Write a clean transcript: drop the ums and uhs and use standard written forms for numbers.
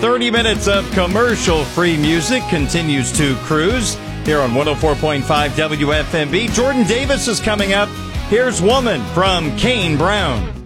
30 minutes of commercial-free music continues to cruise here on 104.5 WFMB. Jordan Davis is coming up. Here's Woman from Kane Brown.